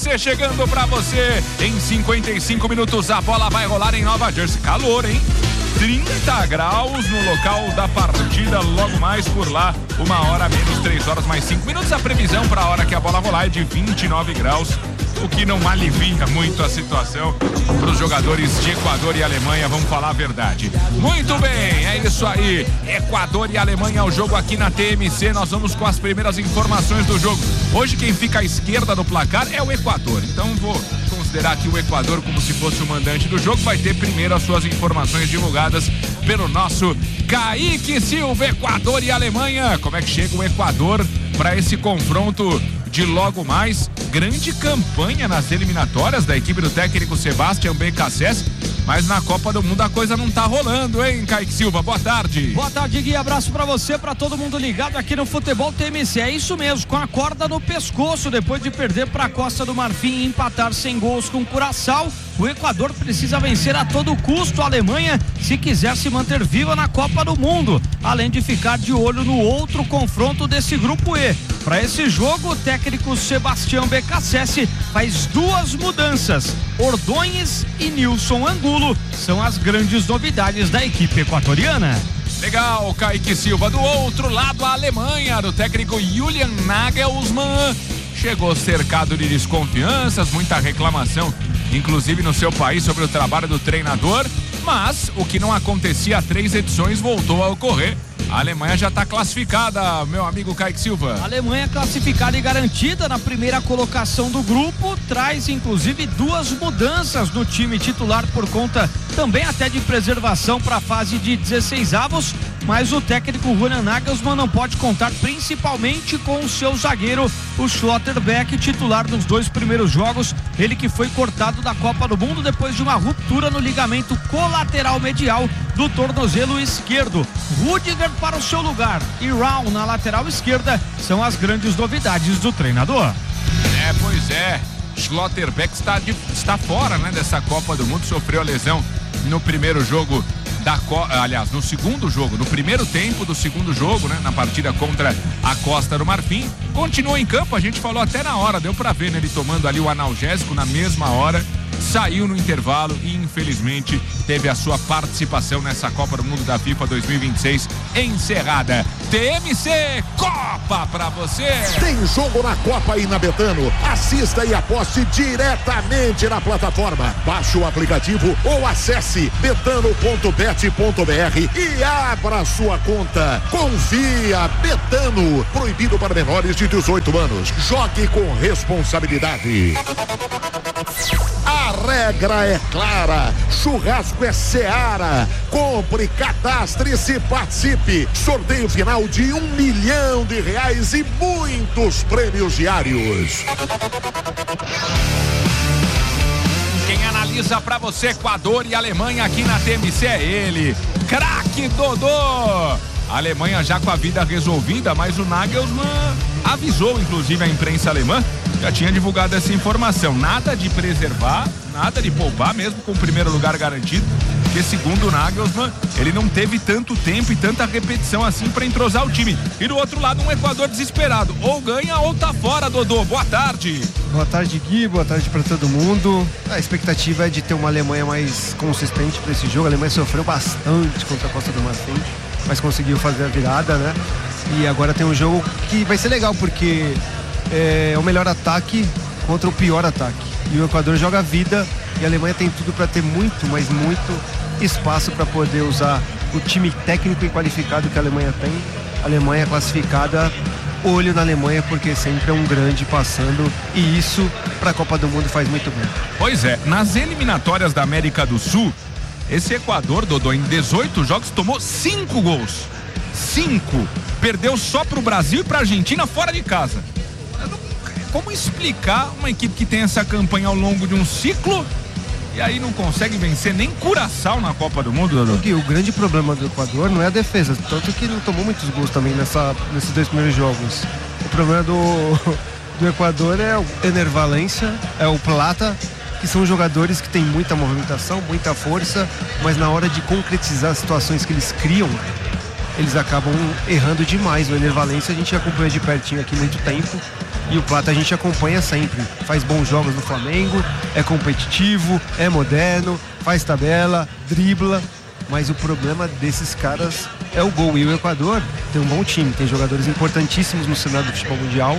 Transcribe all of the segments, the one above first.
Chegando pra você em 55 minutos, a bola vai rolar em Nova Jersey. Calor, hein? 30 graus no local da partida, logo mais por lá, 1 hora menos 3 horas mais 5 minutos. A previsão para a hora que a bola rolar é de 29 graus, o que não alivia muito a situação para os jogadores de Equador e Alemanha, vamos falar a verdade. Muito bem, é isso aí. Equador e Alemanha, o jogo aqui na TMC. Nós vamos com as primeiras informações do jogo. Hoje quem fica à esquerda do placar é o Equador, então vou considerar aqui o Equador como se fosse o mandante do jogo. Vai ter primeiro as suas informações divulgadas pelo nosso Kaique Silva. Equador e Alemanha, como é que chega o Equador para esse confronto de logo mais? Grande campanha nas eliminatórias da equipe do técnico Sebastião Becassese, mas na Copa do Mundo a coisa não tá rolando, hein, Kaique Silva? Boa tarde. Boa tarde, Gui. Abraço pra você, pra todo mundo ligado aqui no Futebol TMC. É isso mesmo, com a corda no pescoço, depois de perder pra Costa do Marfim e empatar sem gols com Curaçao, o Equador precisa vencer a todo custo a Alemanha se quiser se manter viva na Copa do Mundo, além de ficar de olho no outro confronto desse grupo E. Para esse jogo, o técnico Sebastião Becassese faz 2 mudanças. Ordonhes e Nilson Angulo são as grandes novidades da equipe equatoriana. Legal, Kaique Silva. Do outro lado, a Alemanha, do técnico Julian Nagelsmann, chegou cercado de desconfianças, muita reclamação, inclusive no seu país, sobre o trabalho do treinador, mas o que não acontecia há 3 edições voltou a ocorrer. A Alemanha já está classificada, meu amigo Kaique Silva. A Alemanha classificada e garantida na primeira colocação do grupo, traz inclusive 2 mudanças no time titular por conta também até de preservação para a fase de 16avos, mas o técnico Julian Nagelsmann não pode contar principalmente com o seu zagueiro, o Schlotterbeck, titular nos 2 primeiros jogos, ele que foi cortado da Copa do Mundo depois de uma ruptura no ligamento colateral medial do tornozelo esquerdo. Rudiger para o seu lugar e Raul na lateral esquerda são as grandes novidades do treinador. Pois é, Schlotterbeck está fora, né, dessa Copa do Mundo, sofreu a lesão no primeiro jogo aliás, no segundo jogo, no primeiro tempo do segundo jogo, né, na partida contra a Costa do Marfim. Continuou em campo, a gente falou até na hora, deu pra ver, né, ele tomando ali o analgésico na mesma hora, saiu no intervalo e infelizmente teve a sua participação nessa Copa do Mundo da FIFA 2026 encerrada. TMC Copa pra você. Tem jogo na Copa aí na Betano. Assista e aposte diretamente na plataforma. Baixe o aplicativo ou acesse betano.bet.br e abra sua conta. Confia, Betano. Proibido para menores de 18 anos. Jogue com responsabilidade. A regra é clara, churrasco é Seara. Compre, cadastre-se, participe. Sorteio final de R$1 milhão e muitos prêmios diários. Quem analisa pra você Equador e Alemanha aqui na TMC é ele, craque Dodô. A Alemanha já com a vida resolvida, mas o Nagelsmann avisou inclusive a imprensa alemã, já tinha divulgado essa informação, nada de preservar, nada de poupar, mesmo com o primeiro lugar garantido, porque segundo o Nagelsmann, ele não teve tanto tempo e tanta repetição assim para entrosar o time. E do outro lado, um Equador desesperado, ou ganha ou tá fora, Dodô. Boa tarde. Boa tarde, Gui, boa tarde para todo mundo. A expectativa é de ter uma Alemanha mais consistente para esse jogo. A Alemanha sofreu bastante contra a Costa do Marfim, mas conseguiu fazer a virada, né? E agora tem um jogo que vai ser legal, porque é o melhor ataque contra o pior ataque. E o Equador joga a vida e a Alemanha tem tudo para ter muito, mas muito espaço para poder usar o time técnico e qualificado que a Alemanha tem. A Alemanha classificada, olho na Alemanha, porque sempre é um grande passando, e isso para a Copa do Mundo faz muito bem. Pois é, nas eliminatórias da América do Sul, esse Equador, Dodô, em 18 jogos tomou 5 gols. 5. Perdeu só pro Brasil e pra Argentina fora de casa. Como explicar uma equipe que tem essa campanha ao longo de um ciclo e aí não consegue vencer nem Curaçao na Copa do Mundo, Dodô? O grande problema do Equador não é a defesa, tanto que não tomou muitos gols também nesses 2 primeiros jogos. O problema do Equador é o Ener Valencia, é o Plata, que são jogadores que têm muita movimentação, muita força, mas na hora de concretizar as situações que eles criam, eles acabam errando demais. O Ener Valencia a gente acompanha de pertinho aqui muito tempo. E o Plata a gente acompanha sempre. Faz bons jogos no Flamengo, é competitivo, é moderno, faz tabela, dribla. Mas o problema desses caras é o gol. E o Equador tem um bom time, tem jogadores importantíssimos no cenário do futebol mundial,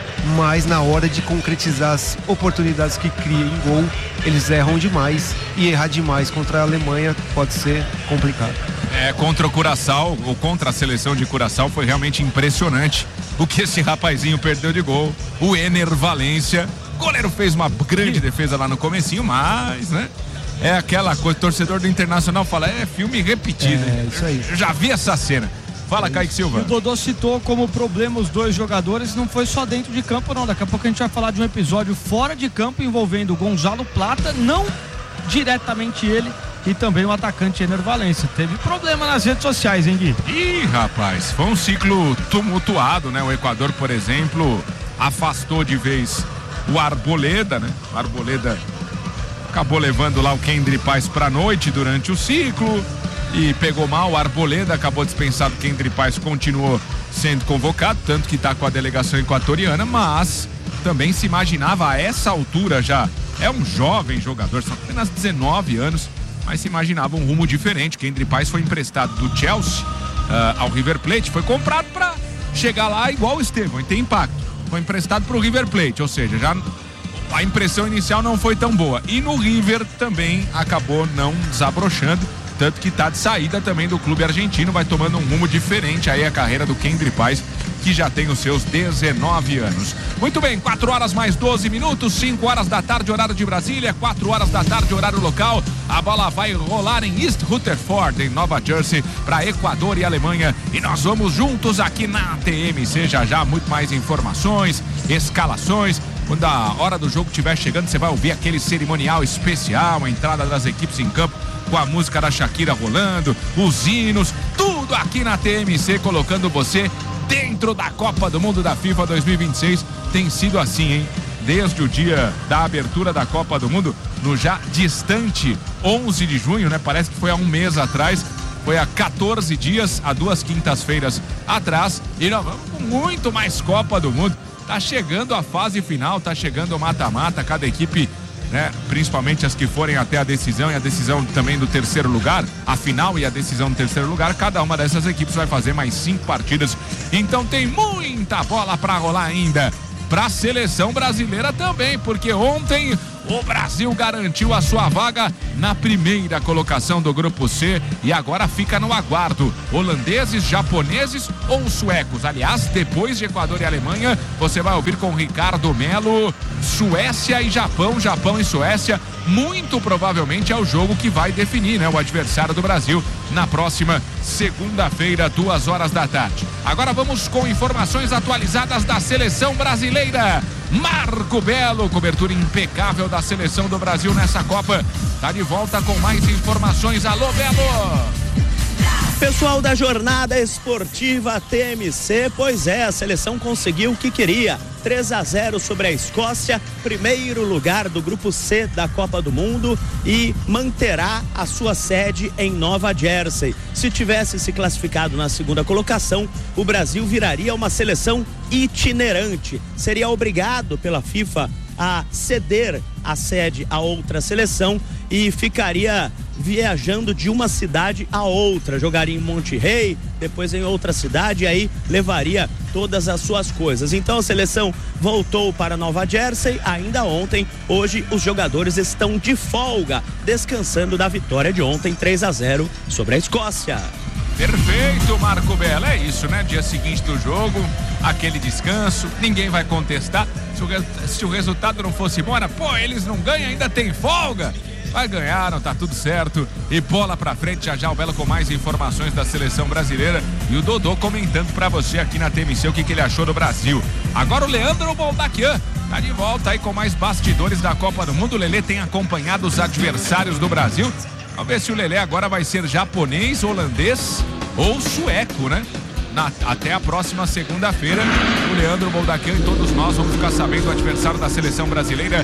mas na hora de concretizar as oportunidades que cria em gol, eles erram demais, e errar demais contra a Alemanha pode ser complicado. Contra o Curaçao, ou contra a seleção de Curaçao, foi realmente impressionante o que esse rapazinho perdeu de gol. O Ener Valencia, o goleiro fez uma grande defesa lá no comecinho, mas, né? É aquela coisa, torcedor do Internacional fala, filme repetido. Isso aí. Eu já vi essa cena. Fala, Kaique Silva. E o Dodô citou como problema os dois jogadores, não foi só dentro de campo não, daqui a pouco a gente vai falar de um episódio fora de campo envolvendo o Gonzalo Plata, não diretamente ele, e também o atacante Ener Valencia. Teve problema nas redes sociais, hein, Gui? Ih, rapaz, foi um ciclo tumultuado, né? O Equador, por exemplo, afastou de vez o Arboleda, né? O Arboleda acabou levando lá o Kendry Paz pra noite durante o ciclo e pegou mal. O Arboleda acabou dispensado, o Kendry Paz continuou sendo convocado, tanto que tá com a delegação equatoriana, mas também se imaginava a essa altura já, é um jovem jogador, são apenas 19 anos, mas se imaginava um rumo diferente. Kendry Paz foi emprestado do Chelsea ao River Plate, foi comprado para chegar lá igual o Estevão e ter impacto. Foi emprestado pro River Plate, ou seja, já a impressão inicial não foi tão boa. E no River também acabou não desabrochando, tanto que tá de saída também do clube argentino, vai tomando um rumo diferente aí a carreira do Kendry Paz, que já tem os seus 19 anos. Muito bem, 4 horas mais 12 minutos, 5 horas da tarde, horário de Brasília, 4 horas da tarde, horário local. A bola vai rolar em East Rutherford, em Nova Jersey, para Equador e Alemanha. E nós vamos juntos aqui na TMC, já muito mais informações, escalações. Quando a hora do jogo estiver chegando, você vai ouvir aquele cerimonial especial, a entrada das equipes em campo, com a música da Shakira rolando, os hinos, tudo aqui na TMC, colocando você dentro da Copa do Mundo da FIFA 2026. Tem sido assim, hein? Desde o dia da abertura da Copa do Mundo, no já distante 11 de junho, né? Parece que foi há um mês atrás, foi há 14 dias, há 2 quintas-feiras atrás, e nós vamos com muito mais Copa do Mundo. Tá chegando a fase final, tá chegando o mata-mata, cada equipe, né, principalmente as que forem até a decisão e a decisão também do terceiro lugar, a final e a decisão do terceiro lugar, cada uma dessas equipes vai fazer mais 5 partidas. Então tem muita bola pra rolar ainda pra seleção brasileira também, porque ontem o Brasil garantiu a sua vaga na primeira colocação do grupo C e agora fica no aguardo. Holandeses, japoneses ou suecos? Aliás, depois de Equador e Alemanha, você vai ouvir com Ricardo Melo Suécia e Japão, Japão e Suécia. Muito provavelmente é o jogo que vai definir, né, o adversário do Brasil na próxima segunda-feira, 2 horas da tarde. Agora vamos com informações atualizadas da seleção brasileira. Marco Belo, cobertura impecável da seleção do Brasil nessa Copa, tá de volta com mais informações. Alô, Belo! Pessoal da Jornada Esportiva TMC, pois é, a seleção conseguiu o que queria. 3-0 sobre a Escócia, primeiro lugar do grupo C da Copa do Mundo, e manterá a sua sede em Nova Jersey. Se tivesse se classificado na segunda colocação, o Brasil viraria uma seleção itinerante. Seria obrigado pela FIFA a ceder a sede a outra seleção e ficaria viajando de uma cidade a outra, jogaria em Monterrey, depois em outra cidade, e aí levaria todas as suas coisas. Então a seleção voltou para Nova Jersey ainda ontem. Hoje os jogadores estão de folga, descansando da vitória de ontem, 3-0 sobre a Escócia. Perfeito, Marco Belo, é isso, né? Dia seguinte do jogo, aquele descanso, ninguém vai contestar. Se o resultado não fosse embora, eles não ganham, ainda tem folga. Vai ganhar, não tá tudo certo. E bola pra frente, já o Belo com mais informações da seleção brasileira. E o Dodô comentando pra você aqui na TMC o que ele achou do Brasil. Agora o Leandro Boldaquian tá de volta aí com mais bastidores da Copa do Mundo. O Lelê tem acompanhado os adversários do Brasil. Vamos ver se o Lelê agora vai ser japonês, holandês ou sueco, né? Até a próxima segunda-feira, o Leandro Boldaquian e todos nós vamos ficar sabendo o adversário da seleção brasileira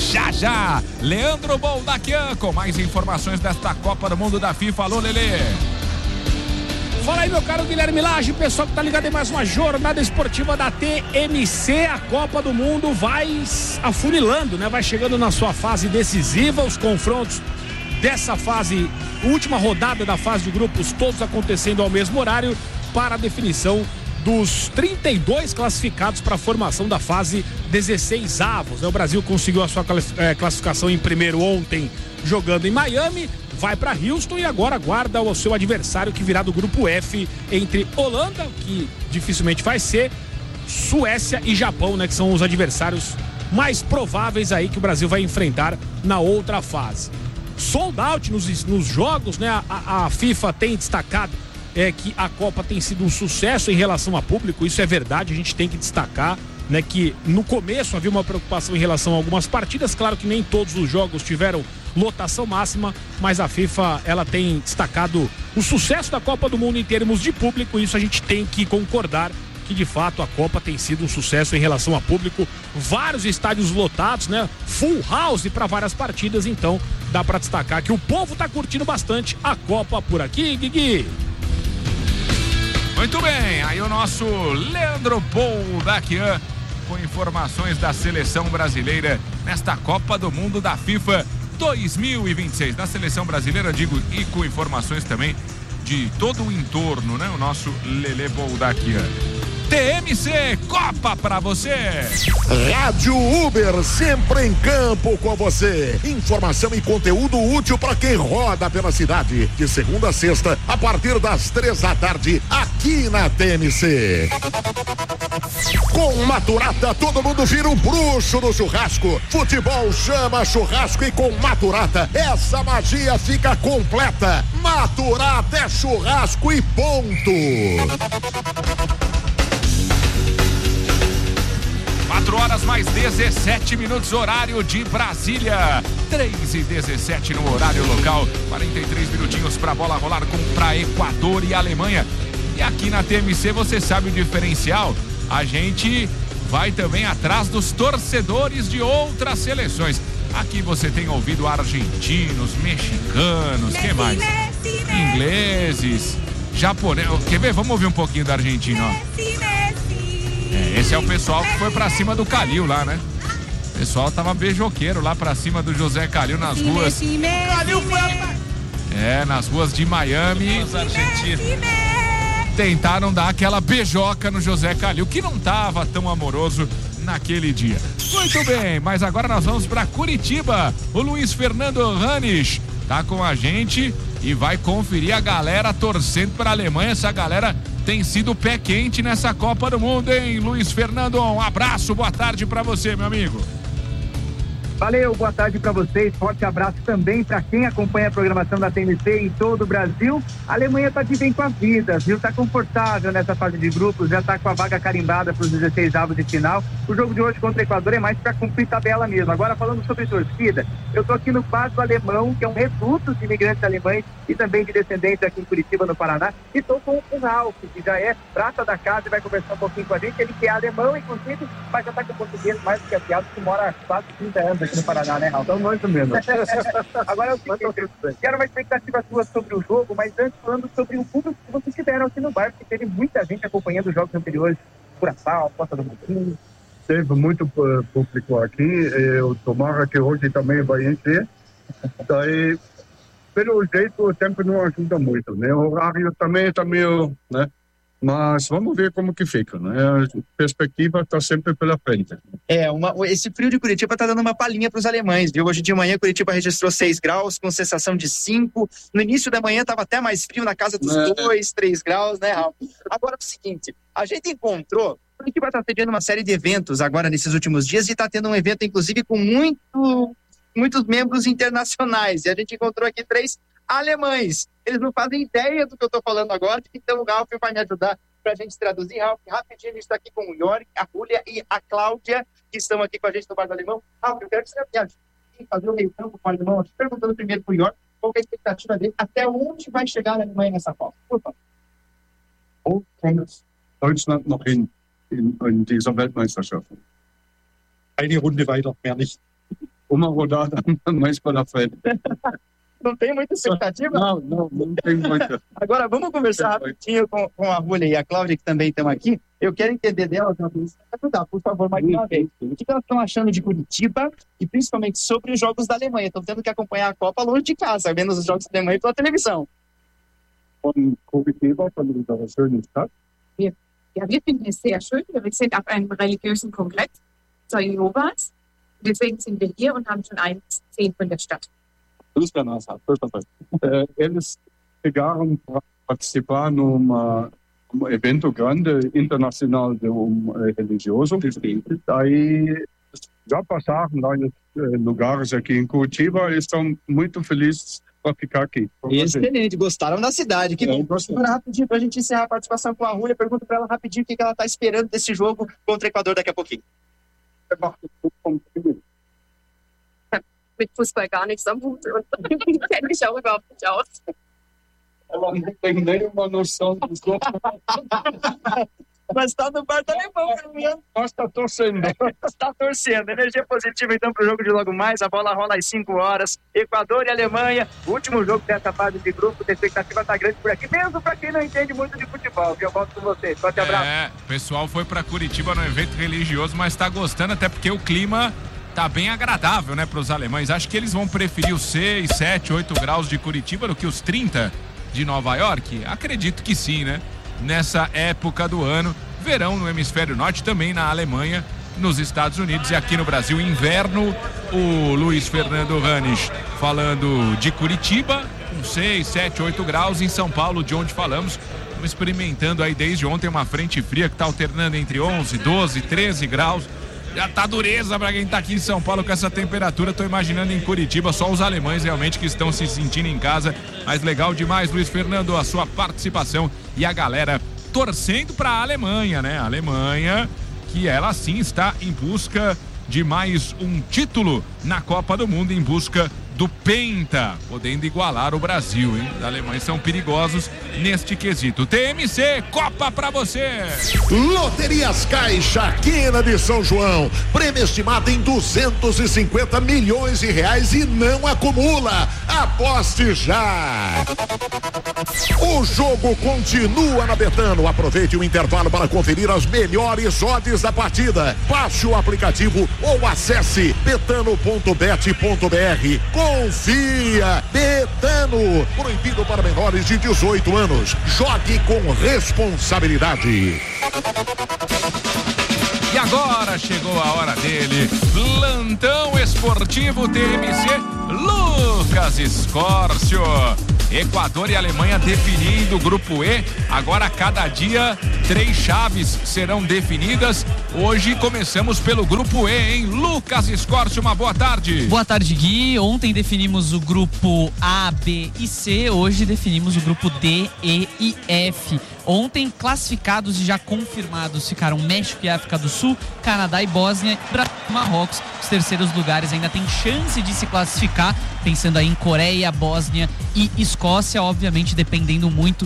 já. Leandro Boldaquian com mais informações desta Copa do Mundo da FIFA. Alô, Lelê. Fala aí, meu caro Guilherme Lage, pessoal que tá ligado em mais uma jornada esportiva da TMC. A Copa do Mundo vai afunilando, né? Vai chegando na sua fase decisiva, os confrontos dessa fase, última rodada da fase de grupos, todos acontecendo ao mesmo horário para a definição dos 32 classificados para a formação da fase 16 avos. O Brasil conseguiu a sua classificação em primeiro ontem, jogando em Miami, vai para Houston e agora aguarda o seu adversário que virá do grupo F entre Holanda, que dificilmente vai ser, Suécia e Japão, né, que são os adversários mais prováveis aí que o Brasil vai enfrentar na outra fase. Sold out nos jogos, né? A FIFA tem destacado que a Copa tem sido um sucesso em relação a público, isso é verdade, a gente tem que destacar, né, que no começo havia uma preocupação em relação a algumas partidas, claro que nem todos os jogos tiveram lotação máxima, mas a FIFA, ela tem destacado o sucesso da Copa do Mundo em termos de público, e isso a gente tem que concordar que de fato a Copa tem sido um sucesso em relação a público, vários estádios lotados, né, full house para várias partidas, então dá para destacar que o povo tá curtindo bastante a Copa por aqui, Guigui. Muito bem, aí o nosso Leandro Boldaquian com informações da seleção brasileira nesta Copa do Mundo da FIFA 2026. Na seleção brasileira, digo, e com informações também de todo o entorno, né? O nosso Lele Boldaquian. TMC Copa pra você. Rádio Uber, sempre em campo com você. Informação e conteúdo útil para quem roda pela cidade. De segunda a sexta, a partir das 3 da tarde, aqui na TMC. Com Maturata, todo mundo vira um bruxo no churrasco. Futebol chama churrasco e com Maturata, essa magia fica completa. Maturata é churrasco e ponto. 4 horas mais 17 minutos, horário de Brasília. 3:17 no horário local. 43 minutinhos pra bola rolar pra Equador e Alemanha. E aqui na TMC você sabe o diferencial. A gente vai também atrás dos torcedores de outras seleções. Aqui você tem ouvido argentinos, mexicanos, que mais? Ingleses, japonês. Quer ver? Vamos ouvir um pouquinho da Argentina, ó. Esse é o pessoal que foi pra cima do Calil lá, né? O pessoal tava beijoqueiro lá pra cima do José Calil nas ruas. Calil foi nas ruas de Miami. Os argentinos tentaram dar aquela beijoca no José Calil, que não tava tão amoroso naquele dia. Muito bem, mas agora nós vamos pra Curitiba. O Luiz Fernando Ranes tá com a gente e vai conferir a galera torcendo pra Alemanha. Essa galera tem sido pé quente nessa Copa do Mundo, hein, Luiz Fernando? Um abraço, boa tarde pra você, meu amigo. Valeu, boa tarde para vocês, forte abraço também para quem acompanha a programação da TMC em todo o Brasil. A Alemanha tá de bem com a vida, viu? Tá confortável nessa fase de grupos, já tá com a vaga carimbada para os 16 avos de final. O jogo de hoje contra o Equador é mais para cumprir tabela mesmo. Agora, falando sobre torcida, eu tô aqui no Bar do Alemão, que é um reduto de imigrantes alemães e também de descendentes aqui em Curitiba, no Paraná, e tô com o Ralf, que já é prata da casa e vai conversar um pouquinho com a gente. Ele que é alemão, inclusive, mas já tá com português mais do que afiado, que mora há quase 30 anos aqui no Paraná, né, Ralf? Então, muito mesmo. Agora, eu quero uma expectativa sua sobre o jogo, mas antes falando sobre o público que vocês tiveram aqui no bar, porque teve muita gente acompanhando os jogos anteriores, Curaçao, Costa do Marfim. Teve muito público aqui, eu tomara que hoje também vai encher. Daí, pelo jeito, o tempo não ajuda muito, né? O horário também está meio, né? Mas vamos ver como que fica, né? A perspectiva está sempre pela frente. Esse frio de Curitiba está dando uma palhinha para os alemães, viu? Hoje de manhã Curitiba registrou 6 graus, com sensação de 5. No início da manhã estava até mais frio, na casa dos 2, 3 graus, né, Ralf? Agora é o seguinte, a gente encontrou, Curitiba está tendo uma série de eventos agora nesses últimos dias e está tendo um evento, inclusive, com muitos membros internacionais. E a gente encontrou aqui 3 alemães. Eles não fazem ideia do que eu estou falando agora, então o Ralf vai me ajudar para a gente traduzir. Ralf, rapidinho, a gente está aqui com o York, a Júlia e a Cláudia, que estão aqui com a gente no Bar do Alemão. Ralf, eu quero que você me ajude a fazer o meio campo com o Alemão, perguntando primeiro para o York qual é a expectativa dele, até onde vai chegar a Alemanha nessa Copa. Por favor. Wo kommt Deutschland noch hin in dieser Weltmeisterschaft? Eine Runde weiter, mehr nicht. Uma rodada mais para frente. Não tem muita expectativa? Não tem muita. Agora, vamos conversar rapidinho com a Rúlia e a Cláudia, que também estão aqui. Eu quero entender delas, por favor, mais uma vez. O que elas estão achando de Curitiba e principalmente sobre os jogos da Alemanha? Estão tendo que acompanhar a Copa longe de casa, vendo os jogos da Alemanha pela televisão. Von Curitiba, von unserer schönen Stadt. Ja, wir finden es sehr schön. Wir sind auf einem religiösen Kongress, Jehovas. Deswegen sind wir hier und haben schon eins gesehen von der Stadt. Eles chegaram para participar num evento grande internacional religioso. Daí já passaram vários lugares aqui em Curitiba e estão muito felizes para ficar aqui. Excelente, gostaram da cidade. Que bom. Agora, rapidinho, para a gente encerrar a participação com a Rúlia, pergunto para ela rapidinho o que ela está esperando desse jogo contra o Equador daqui a pouquinho. Mit Fußball gar nichts am Hut und kenne mich auch überhaupt nicht aus. Ela não tem nenhuma noção do jogo. Mas está no bar da Alemanha. Nós está torcendo. Está torcendo. Energia positiva então para o jogo de logo mais. A bola rola às 5 horas. Equador e Alemanha. O último jogo dessa fase de grupo. A expectativa está grande por aqui. Mesmo para quem não entende muito de futebol. Eu volto com vocês. Forte abraço. O pessoal foi para Curitiba no evento religioso, mas está gostando até porque o clima tá bem agradável, né, para os alemães. Acho que eles vão preferir os 6, 7, 8 graus de Curitiba do que os 30 de Nova York. Acredito que sim, né? Nessa época do ano, verão no hemisfério norte, também na Alemanha, nos Estados Unidos e aqui no Brasil, inverno. O Luiz Fernando Ranich falando de Curitiba, com 6, 7, 8 graus. Em São Paulo, de onde falamos, estamos experimentando aí desde ontem uma frente fria que está alternando entre 11, 12, 13 graus. Já tá dureza pra quem tá aqui em São Paulo com essa temperatura. Tô imaginando em Curitiba só os alemães realmente que estão se sentindo em casa. Mas legal demais, Luiz Fernando, a sua participação e a galera torcendo pra Alemanha, né? A Alemanha, que ela sim está em busca de mais um título na Copa do Mundo, em busca do Penta, podendo igualar o Brasil, hein? Os alemães são perigosos neste quesito. TMC, Copa pra você! Loterias Caixa, Quina de São João, prêmio estimado em 250 milhões de reais e não acumula. Aposte já! O jogo continua na Betano. Aproveite o intervalo para conferir as melhores odds da partida. Baixe o aplicativo ou acesse betano.bet.br. Confia, Betano, proibido para menores de 18 anos. Jogue com responsabilidade. E agora chegou a hora dele, plantão esportivo TMC, Lucas Escórcio. Equador e Alemanha definindo o grupo E. Agora a cada dia 3 chaves serão definidas. Hoje começamos pelo grupo E, hein? Lucas Escórcio, uma boa tarde. Boa tarde, Gui. Ontem definimos o grupo A, B e C. Hoje definimos o grupo D, E e F. Ontem, classificados e já confirmados ficaram México e África do Sul, Canadá e Bósnia, Brasil e Marrocos. Os terceiros lugares ainda têm chance de se classificar, pensando aí em Coreia, Bósnia e Escócia, obviamente dependendo muito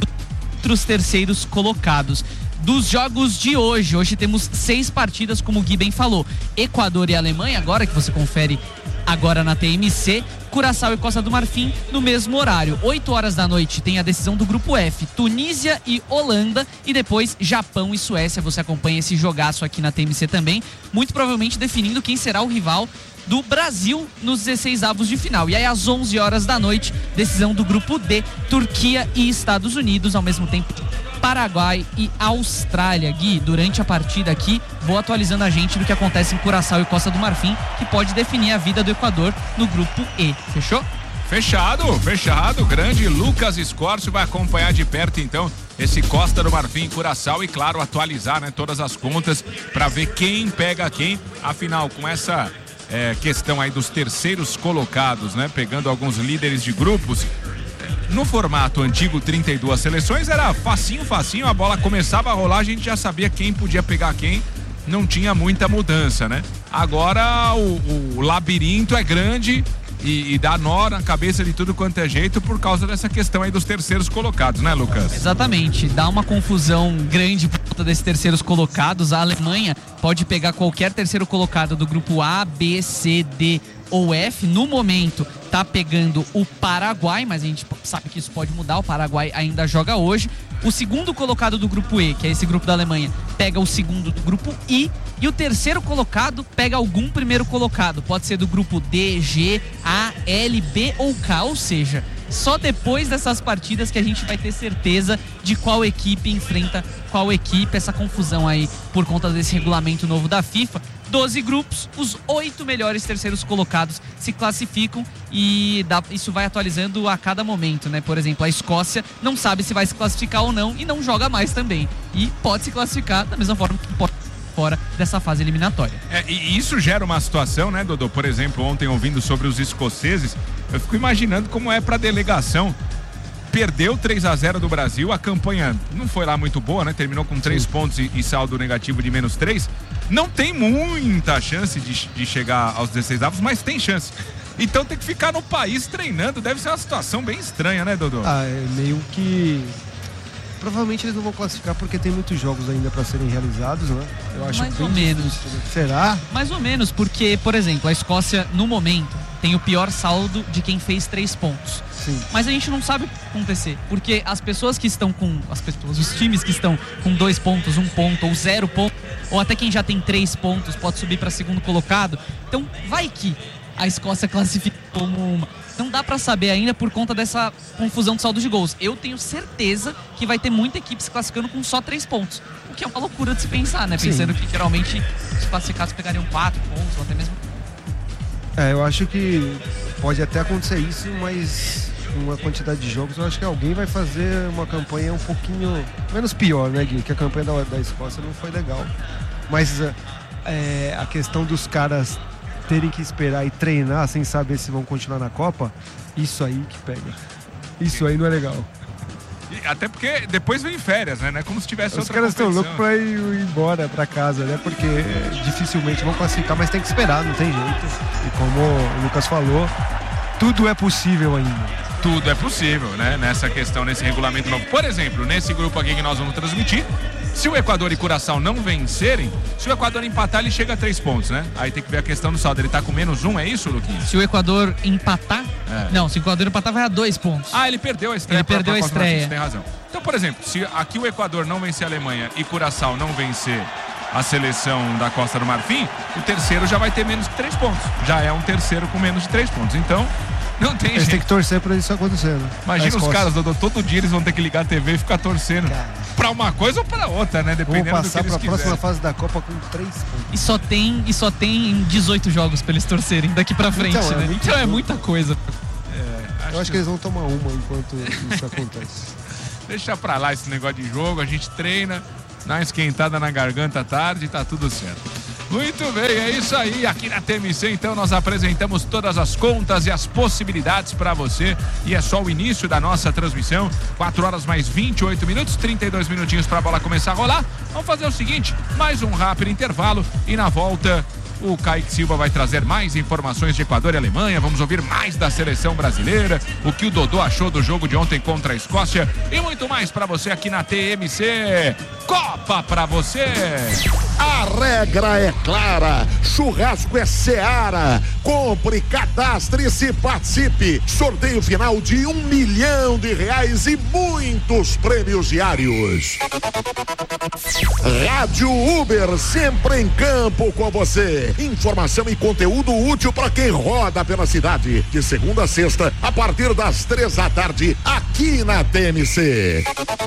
dos terceiros colocados. Dos jogos de hoje temos 6 partidas, como o Gui bem falou. Equador e Alemanha, agora que você confere agora na TMC, Curaçao e Costa do Marfim no mesmo horário. 8 horas da noite tem a decisão do grupo F, Tunísia e Holanda, e depois Japão e Suécia. Você acompanha esse jogaço aqui na TMC também, muito provavelmente definindo quem será o rival do Brasil nos 16avos de final. E aí às 11 horas da noite, decisão do grupo D, Turquia e Estados Unidos, ao mesmo tempo Paraguai e Austrália. Gui, durante a partida aqui, vou atualizando a gente do que acontece em Curaçao e Costa do Marfim, que pode definir a vida do Equador no grupo E. Fechou? Fechado. Grande Lucas Escórcio vai acompanhar de perto, então, esse Costa do Marfim e Curaçao e, claro, atualizar, né, todas as contas para ver quem pega quem. Afinal, com essa questão aí dos terceiros colocados, né, pegando alguns líderes de grupos, no formato antigo, 32 seleções, era facinho, a bola começava a rolar, a gente já sabia quem podia pegar quem, não tinha muita mudança, né? Agora o labirinto é grande e dá nó na cabeça de tudo quanto é jeito por causa dessa questão aí dos terceiros colocados, né, Lucas? Exatamente, dá uma confusão grande por conta desses terceiros colocados. A Alemanha pode pegar qualquer terceiro colocado do grupo A, B, C, D ou F. No momento, tá pegando o Paraguai, mas a gente sabe que isso pode mudar. O Paraguai ainda joga hoje. O segundo colocado do grupo E, que é esse grupo da Alemanha, pega o segundo do grupo I. E o terceiro colocado pega algum primeiro colocado. Pode ser do grupo D, G, A, L, B ou K. Ou seja, só depois dessas partidas que a gente vai ter certeza de qual equipe enfrenta qual equipe. Essa confusão aí por conta desse regulamento novo da FIFA. 12 grupos, os 8 melhores terceiros colocados se classificam e isso vai atualizando a cada momento, né? Por exemplo, a Escócia não sabe se vai se classificar ou não e não joga mais também. E pode se classificar da mesma forma que pode fora dessa fase eliminatória. E isso gera uma situação, né, Dodô? Por exemplo, ontem ouvindo sobre os escoceses, eu fico imaginando como é pra delegação. Perdeu 3-0 do Brasil, a campanha não foi lá muito boa, né? Terminou com 3 pontos e saldo negativo de -3. Não tem muita chance de chegar aos 16 avos, mas tem chance. Então tem que ficar no país treinando. Deve ser uma situação bem estranha, né, Dodô? É meio que... Provavelmente eles não vão classificar porque tem muitos jogos ainda para serem realizados, né? Eu acho mais ou menos. Difícil. Será? Mais ou menos, porque, por exemplo, a Escócia, no momento, tem o pior saldo de quem fez 3 pontos. Sim. Mas a gente não sabe o que vai acontecer, porque as pessoas que estão com... os times que estão com 2 pontos, 1 ponto ou 0 ponto, ou até quem já tem 3 pontos pode subir para segundo colocado. Então, vai que a Escócia classifica como uma. Não dá pra saber ainda por conta dessa confusão de saldo de gols. Eu tenho certeza que vai ter muita equipe se classificando com só 3 pontos. O que é uma loucura de se pensar, né? Sim. Pensando que geralmente os classificados pegariam 4 pontos ou até mesmo... Eu acho que pode até acontecer isso, mas uma quantidade de jogos, eu acho que alguém vai fazer uma campanha um pouquinho menos pior, né, Gui? Que a campanha da Escócia não foi legal. Mas a questão dos caras terem que esperar e treinar sem saber se vão continuar na Copa, isso aí que pega. Isso aí não é legal. Até porque depois vem férias, né? Não é como se tivesse outra competição. Os caras estão loucos pra ir embora pra casa, né? Porque dificilmente vão classificar, mas tem que esperar, não tem jeito. E como o Lucas falou, tudo é possível ainda. Tudo é possível, né? Nessa questão, nesse regulamento novo. Por exemplo, nesse grupo aqui que nós vamos transmitir, se o Equador e Curaçao não vencerem, se o Equador empatar, ele chega a 3 pontos, né? Aí tem que ver a questão do saldo. Ele tá com -1, é isso, Luquinhas? Se o Equador empatar... Não, se o Equador empatar, vai a 2 pontos. Ele perdeu a estreia. Ele perdeu a estreia. Você tem razão. Então, por exemplo, se aqui o Equador não vencer a Alemanha e Curaçao não vencer a seleção da Costa do Marfim, o terceiro já vai ter menos que 3 pontos. Já é um terceiro com menos de 3 pontos. Então... não tem Eles têm que torcer pra isso acontecer, né? Imagina os caras, Dodô, todo dia eles vão ter que ligar a TV e ficar torcendo pra uma coisa ou pra outra, né? Dependendo do que eles quiserem. Vamos passar pra próxima fase da Copa com 3 pontos. E só tem 18 jogos pra eles torcerem daqui pra frente, então, né? Então é muita coisa. Eu acho que eles vão tomar uma enquanto isso acontece. Deixa pra lá esse negócio de jogo, a gente treina, dá uma esquentada na garganta à tarde e tá tudo certo. Muito bem, é isso aí. Aqui na TMC, então, nós apresentamos todas as contas e as possibilidades para você. E é só o início da nossa transmissão. 4 horas mais 28 minutos, 32 minutinhos para a bola começar a rolar. Vamos fazer o seguinte, mais um rápido intervalo e na volta... o Kaique Silva vai trazer mais informações de Equador e Alemanha. Vamos ouvir mais da seleção brasileira, o que o Dodô achou do jogo de ontem contra a Escócia e muito mais para você aqui na TMC. Copa para você! A regra é clara, churrasco é Seara. Compre, cadastre-se, participe. Sorteio final de R$1 milhão e muitos prêmios diários. Rádio Uber, sempre em campo com você. Informação e conteúdo útil para quem roda pela cidade. De segunda a sexta, a partir das 3 da tarde, aqui na TMC.